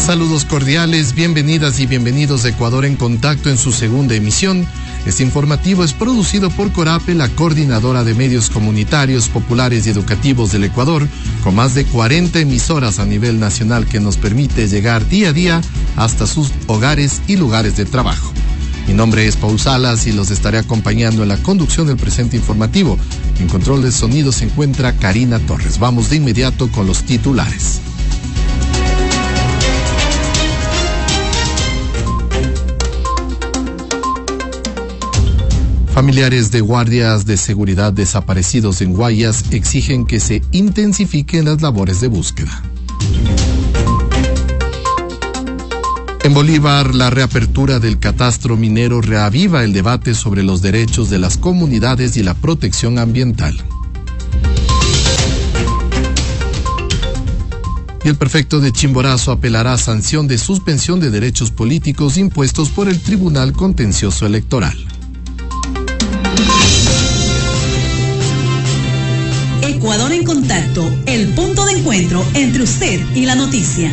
Saludos cordiales, bienvenidas y bienvenidos a Ecuador en Contacto en su segunda emisión. Este informativo es producido por Corape, la coordinadora de medios comunitarios, populares y educativos del Ecuador, con más de 40 emisoras a nivel nacional que nos permite llegar día a día hasta sus hogares y lugares de trabajo. Mi nombre es Paul Salas y los estaré acompañando en la conducción del presente informativo. En control de sonido se encuentra Karina Torres. Vamos de inmediato con los titulares. Familiares de guardias de seguridad desaparecidos en Guayas exigen que se intensifiquen las labores de búsqueda. En Bolívar, la reapertura del catastro minero reaviva el debate sobre los derechos de las comunidades y la protección ambiental. Y el prefecto de Chimborazo apelará a sanción de suspensión de derechos políticos impuestos por el Tribunal Contencioso Electoral. Ecuador en Contacto, el punto de encuentro entre usted y la noticia.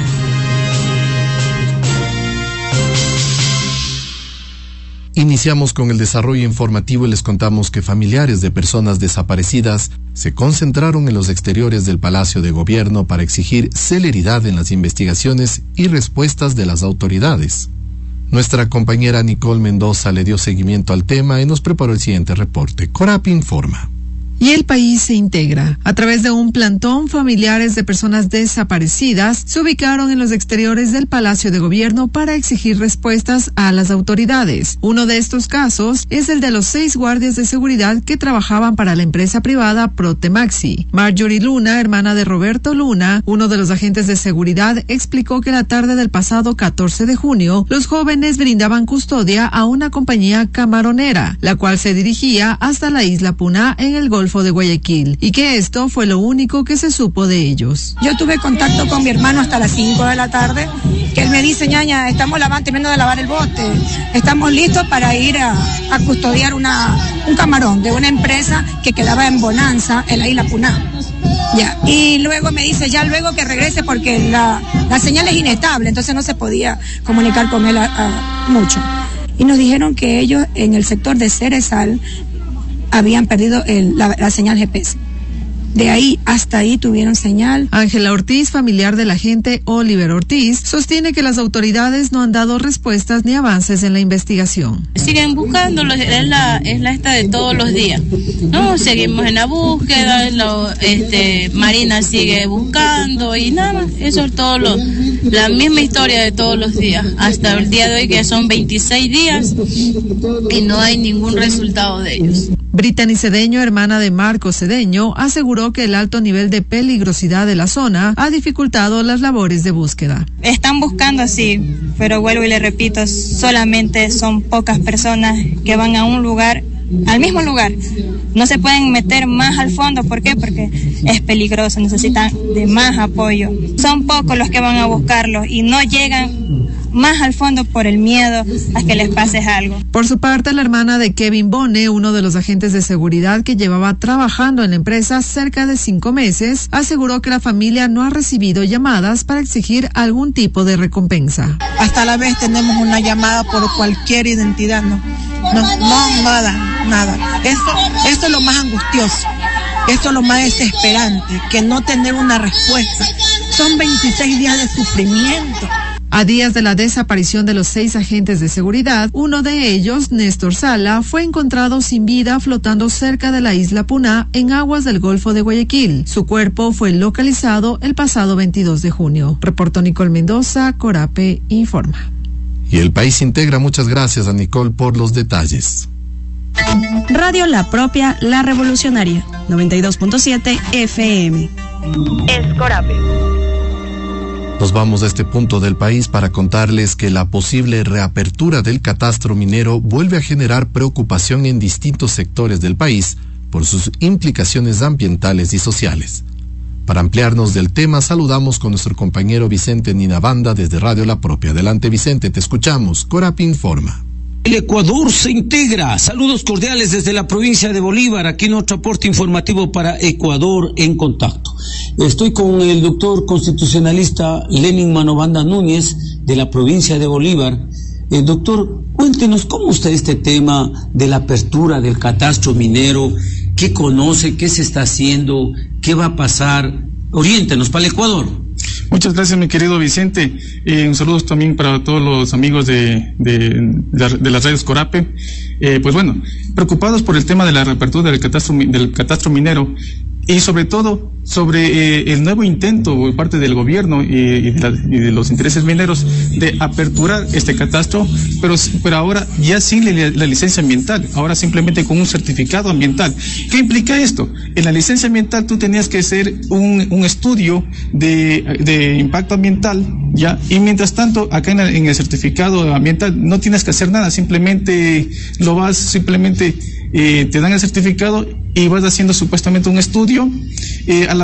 Iniciamos con el desarrollo informativo y les contamos que familiares de personas desaparecidas se concentraron en los exteriores del Palacio de Gobierno para exigir celeridad en las investigaciones y respuestas de las autoridades. Nuestra compañera Nicole Mendoza le dio seguimiento al tema y nos preparó el siguiente reporte. Corapi informa. Y el país se integra. A través de un plantón, familiares de personas desaparecidas se ubicaron en los exteriores del Palacio de Gobierno para exigir respuestas a las autoridades. Uno de estos casos es el de los 6 guardias de seguridad que trabajaban para la empresa privada Protemaxi. Marjorie Luna, hermana de Roberto Luna, uno de los agentes de seguridad, explicó que la tarde del pasado 14 de junio, los jóvenes brindaban custodia a una compañía camaronera, la cual se dirigía hasta la isla Puná en el Golfo de Guayaquil, y que esto fue lo único que se supo de ellos. Yo tuve contacto con mi hermano hasta las 5 de la tarde, que él me dice: ñaña, estamos terminando de lavar el bote, estamos listos para ir a custodiar un camarón de una empresa que quedaba en Bonanza, en la isla Puná. Ya. Y luego me dice, ya luego que regrese porque la señal es inestable, entonces no se podía comunicar con él mucho. Y nos dijeron que ellos en el sector de Cerezal habían perdido la señal GPS. De ahí hasta ahí tuvieron señal. Ángela Ortiz, familiar del agente Oliver Ortiz, sostiene que las autoridades no han dado respuestas ni avances en la investigación. Siguen buscándolos, es la esta de todos los días. No, seguimos en la búsqueda, Marina sigue buscando y nada más. Eso es todo la misma historia de todos los días. Hasta el día de hoy, que son 26 días y no hay ningún resultado de ellos. Brittany Cedeño, hermana de Marco Cedeño, aseguró que el alto nivel de peligrosidad de la zona ha dificultado las labores de búsqueda. Están buscando, sí, pero vuelvo y le repito, solamente son pocas personas que van a un lugar, al mismo lugar. No se pueden meter más al fondo. ¿Por qué? Porque es peligroso, necesitan de más apoyo. Son pocos los que van a buscarlos y no llegan más al fondo por el miedo a que les pase algo. Por su parte, la hermana de Kevin Bone, uno de los agentes de seguridad que llevaba trabajando en la empresa cerca de 5 meses, aseguró que la familia no ha recibido llamadas para exigir algún tipo de recompensa. Hasta la vez tenemos una llamada por cualquier identidad, no, nada. Eso es lo más angustioso. Eso es lo más desesperante, que no tener una respuesta. Son 26 días de sufrimiento. A días de la desaparición de los 6 agentes de seguridad, uno de ellos, Néstor Sala, fue encontrado sin vida flotando cerca de la isla Puná en aguas del Golfo de Guayaquil. Su cuerpo fue localizado el pasado 22 de junio. Reportó Nicole Mendoza, Corape informa. Y el país integra. Muchas gracias a Nicole por los detalles. Radio La Propia, La Revolucionaria, 92.7 FM. Es Corape. Nos vamos a este punto del país para contarles que la posible reapertura del catastro minero vuelve a generar preocupación en distintos sectores del país por sus implicaciones ambientales y sociales. Para ampliarnos del tema, saludamos con nuestro compañero Vicente Ninabanda desde Radio La Propia. Adelante, Vicente, te escuchamos. Corapi informa. El Ecuador se integra. Saludos cordiales desde la provincia de Bolívar. Aquí nuestro aporte informativo para Ecuador en Contacto. Estoy con el doctor constitucionalista Lenin Manobanda Núñez de la provincia de Bolívar. Doctor, cuéntenos cómo está este tema de la apertura del catastro minero. ¿Qué conoce? ¿Qué se está haciendo? ¿Qué va a pasar? Oriéntenos para el Ecuador. Muchas gracias, mi querido Vicente. Un saludo también para todos los amigos de las radios Corape. Pues bueno, preocupados por el tema de la reapertura del catastro minero y sobre todo sobre el nuevo intento por parte del gobierno y de los intereses mineros de aperturar este catastro, pero ahora ya sin la licencia ambiental, ahora simplemente con un certificado ambiental. ¿Qué implica esto? En la licencia ambiental tú tenías que hacer un estudio de impacto ambiental, ya, y mientras tanto acá en el certificado ambiental no tienes que hacer nada, simplemente te dan el certificado y vas haciendo supuestamente un estudio. A